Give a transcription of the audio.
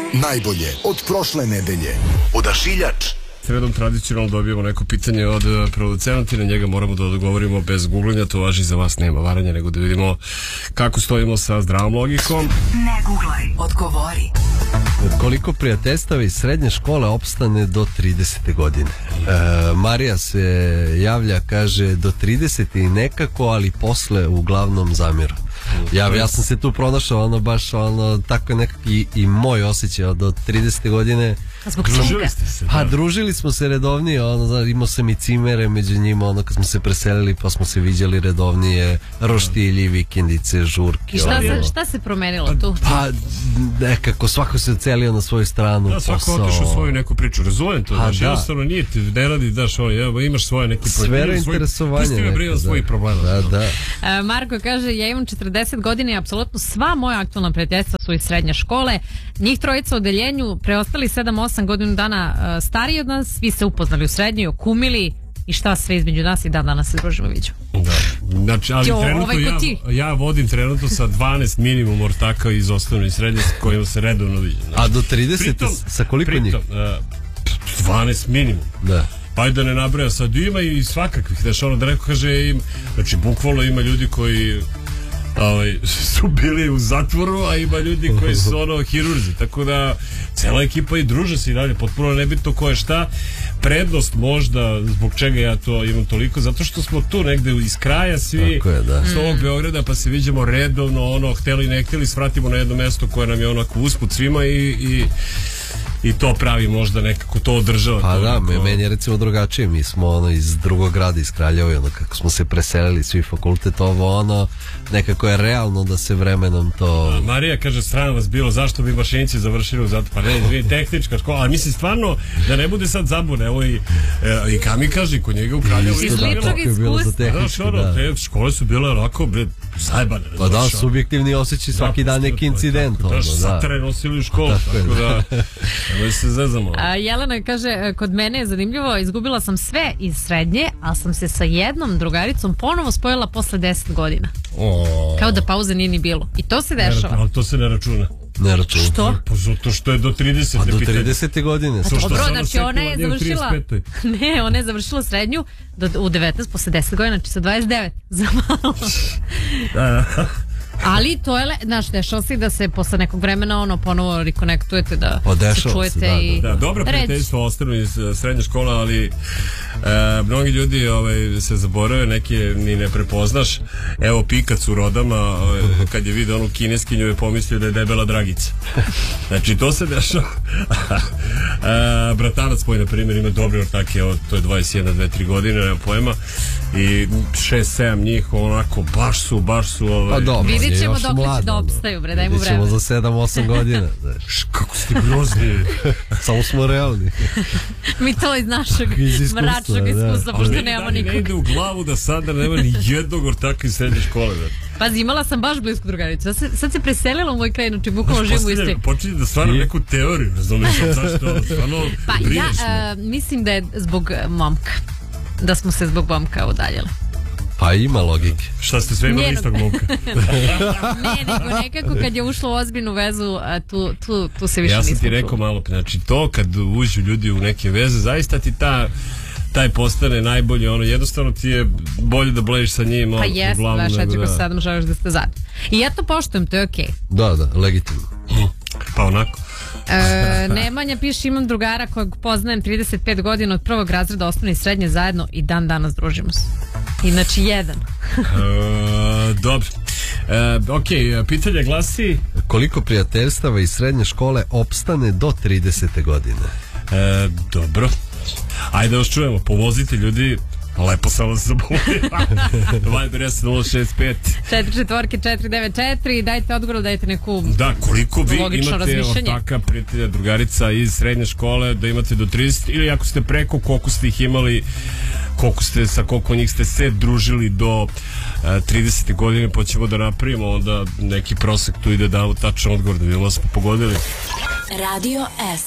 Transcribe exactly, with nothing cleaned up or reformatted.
Najbolje od prošle nedelje. Odašiljač. Sredom tradicionalno dobijemo neko pitanje od producenta i na njega moramo da odgovorimo bez googlanja, to važi za vas, nema varanja, nego da vidimo kako stojimo sa zdravom logikom. Ne googlaj, odgovori. Koliko prijateljstava iz srednje škole opstane do tridesete godine? E, Marija se javlja, kaže do tridesete i nekako, ali posle uglavnom zamiru. Ja, ja sam se tu pronašao, ono baš ono, tako je nekako i, i moj osjećaj do tridesete godine. Družili ste se, da. Pa družili smo se redovnije, ono, imao sam i cimere među njima, ono kad smo se preselili pa smo se viđali redovnije, roštilji, vikendice, žurke. I šta, ono. se, šta se promenilo tu? Pa nekako svako se ocelio na svoju stranu, da, svako posao. otišao svoju neku priču, razumem to, znaš, jednostavno nije ti, ne radi, daš, ono, evo, imaš svoje neki sfera interesovanja. Pusti me briga svojih problema. Da, da. E, Marko kaže, ja imam četrdeset godina i apsolutno sva moja aktualna prijateljstva su iz srednje škole. Njih trojica u odeljenju, preostali sedam osam godinu dana uh, stariji od nas, vi se upoznali u srednjoj, okumili i šta sve između nas i dan danas se družimo, viđu. Da. Znači, ali Ćo, trenutno ovaj ja, ja vodim trenutno sa dvanaest minimum ortaka iz osnovne i srednje s kojima se redovno viđem. Znači, a do tridesete pritom, sa koliko pritom, njih? Uh, dvanaest minimum. Da. Pa i da ne nabraja, sad ima i svakakvih, znaš, ono da neko kaže im, znači bukvalno ima ljudi koji ovaj, su bili u zatvoru, a ima ljudi koji su ono hirurzi, tako da cela ekipa i druže se i dalje, potpuno nebitno ko je šta. Prednost možda zbog čega ja to imam toliko, zato što smo tu negde iz kraja svi je, da. S ovog Beograda, pa se viđemo redovno, ono, hteli ne hteli, svratimo na jedno mesto koje nam je onako usput svima i, i i to pravi možda nekako to održava. Pa to da, neko... meni je recimo drugačije, mi smo ono iz drugog grada, iz Kraljeva, ono kako smo se preselili svi fakultet, ovo ono nekako je realno da se vremenom to... A, Marija kaže, strano vas bilo, zašto bi mašinici završili u zato, pa ne, vi tehnička škola, ali mislim stvarno da ne bude sad zabune, evo i, e, i Kami kaže, kod njega u Kraljevu iz ličnog iskustva. Znaš, ono, da. te škole su bile onako, bre, zajebane. Pa da, subjektivni osjećaj svaki da, dan neki incident. Da, satare nosili u školu, tako da, evo se zezamo. A, Jelena kaže, kod mene je zanimljivo, izgubila sam sve iz srednje, ali sam se sa jednom drugaricom ponovo spojila posle deset godina. O. Kao da pauze nije ni bilo. I to se dešava. Ali to se ne računa. Ne računa. Što? Pa zato što je do tridesete. A do tridesete godine. Pa dobro, znači ona je završila... Ne, ona je završila srednju do, u devetnaest, posle deset godina, znači sa dvadeset devet. Za malo. Ali to je, znaš, dešao si da se posle nekog vremena ono ponovo rekonektujete, da se čujete da, i... Da, dobro prijateljstvo ostanu iz uh, srednje škola, ali e, mnogi ljudi ovaj, se zaborave, neki ni ne prepoznaš. Evo Pikac u Rodama, ovaj, kad je vidio onu kineskinju je pomislio da je debela Dragica. Znači to se dešava. e, Bratanac moj, na primjer, ima dobre ortake, evo, to je dvadeset jedan, dvadeset tri godine, nema pojma, i šest sedam njih onako, baš su, baš su ovaj... Pa dobro, vidjet ćemo dok će da opstaju, bre, daj mu vremena. Vidjet ćemo za sedam osam godina. Kako ste grozni. Samo smo realni. Mi to iz našeg mračnog iskustva, da. pošto nemamo nikog. Ne ide u glavu da sada nema ni jednog ortaka iz srednje škole. Da. Pazi, imala sam baš blisku drugaricu. Sad se, sad se preselila u moj kraj, znači bukvalno živim u istoj. Počinje da stvara neku teoriju, ne znam zašto. Stvarno, pa ja uh, mislim da je zbog momka. Da smo se zbog momka udaljili. Pa ima logike. Šta ste sve imali istog momka? Ne, nego nekako kad je ušlo u ozbiljnu vezu, tu, tu, tu se više ja nismo. Ja sam ti rekao malo, znači to kad uđu ljudi u neke veze, zaista ti ta taj postane najbolje, ono, jednostavno ti je bolje da bležiš sa njim. Pa jes, znaš, ja ću ko sedam želiš da ste zajedno. I ja to poštujem, to je okej. Okay. Da, da, legitimno. Pa onako. E, Nemanja piše, imam drugara kojeg poznajem trideset pet godina od prvog razreda osnovne i srednje zajedno i dan danas družimo se. Inači jedan. e, Dobro. E, ok, pitanje glasi: koliko prijateljstava iz srednje škole opstane do tridesete godine? E, dobro. Ajde još čujemo, povozite ljudi. Lepo sam vas zaboravio. Viber S nula šest pet četiri četvorke četiri devet četiri. Dajte odgovor, dajte neku da, koliko vi imate razmišljanje. Ortaka, prijatelja, drugarica iz srednje škole, da imate do trideset, ili ako ste preko, koliko ste ih imali, koliko ste, sa koliko njih ste se družili do uh, tridesete godine, pa ćemo da napravimo onda neki prosek tu ide da tačan odgovor, da bi vas pogodili. Radio S.